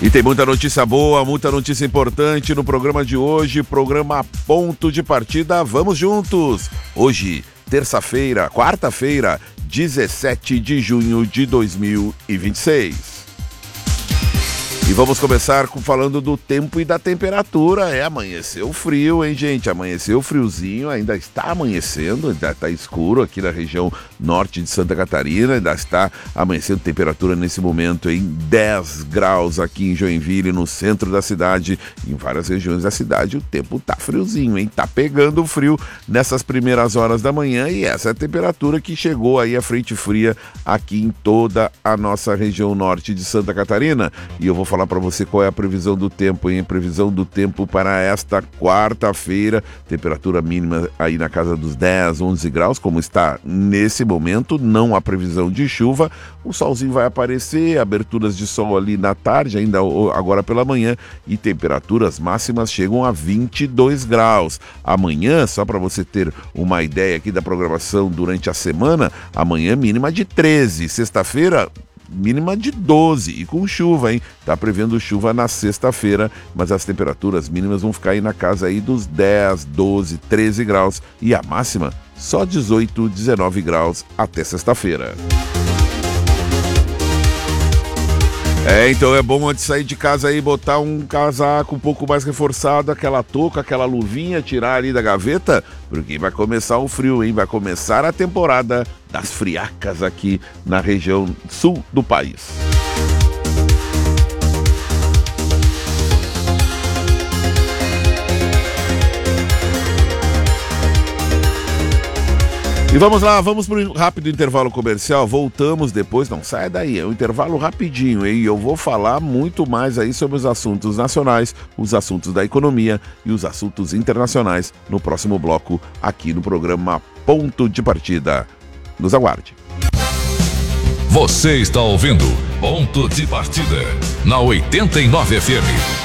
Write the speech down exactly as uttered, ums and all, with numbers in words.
E tem muita notícia boa, muita notícia importante no programa de hoje, programa Ponto de Partida, vamos juntos! Hoje, terça-feira, quarta-feira, dezessete de junho de dois mil e vinte e seis. E vamos começar com, falando do tempo e da temperatura. É, amanheceu frio, hein, gente? Amanheceu friozinho, ainda está amanhecendo, ainda está escuro aqui na região norte de Santa Catarina, ainda está amanhecendo temperatura nesse momento em dez graus aqui em Joinville, no centro da cidade. Em várias regiões da cidade o tempo tá friozinho, hein? Tá pegando frio nessas primeiras horas da manhã e essa é a temperatura que chegou aí a frente fria aqui em toda a nossa região norte de Santa Catarina. E eu vou falar para você qual é a previsão do tempo, hein? Previsão do tempo para esta quarta-feira, temperatura mínima aí na casa dos dez, onze graus, como está nesse momento, não há previsão de chuva, o solzinho vai aparecer, aberturas de sol ali na tarde, ainda agora pela manhã, e temperaturas máximas chegam a vinte e dois graus. Amanhã, só para você ter uma ideia aqui da programação durante a semana, amanhã mínima de treze, sexta-feira mínima de doze e com chuva, hein? Tá prevendo chuva na sexta-feira, mas as temperaturas mínimas vão ficar aí na casa aí dos dez, doze, treze graus e a máxima só dezoito, dezenove graus até sexta-feira. É, então é bom antes de sair de casa aí botar um casaco um pouco mais reforçado, aquela touca, aquela luvinha, tirar ali da gaveta, porque vai começar o frio, hein? Vai começar a temporada das friacas aqui na região sul do país. E vamos lá, vamos para um rápido intervalo comercial, voltamos depois, não sai daí, é um intervalo rapidinho, hein? Eu vou falar muito mais aí sobre os assuntos nacionais, os assuntos da economia e os assuntos internacionais no próximo bloco aqui no programa Ponto de Partida. Nos aguarde. Você está ouvindo Ponto de Partida na oitenta e nove F M.